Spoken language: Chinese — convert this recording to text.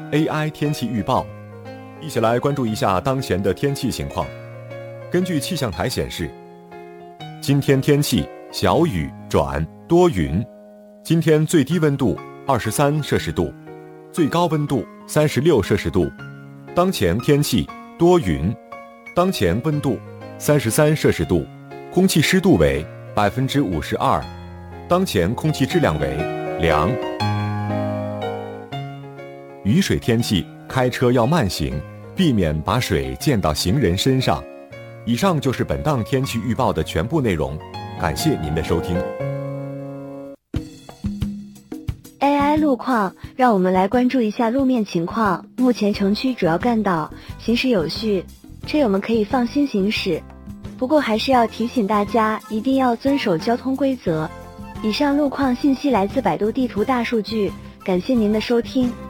AI 天气预报，一起来关注一下当前的天气情况。根据气象台显示，今天天气小雨转多云，今天最低温度23摄氏度，最高温度36摄氏度。当前天气多云，当前温度33摄氏度，空气湿度为52%，当前空气质量为良。雨水天气，开车要慢行，避免把水溅到行人身上。以上就是本档天气预报的全部内容，感谢您的收听。 AI 路况，让我们来关注一下路面情况。目前城区主要干道行驶有序，车友们可以放心行驶。不过还是要提醒大家，一定要遵守交通规则。以上路况信息来自百度地图大数据，感谢您的收听。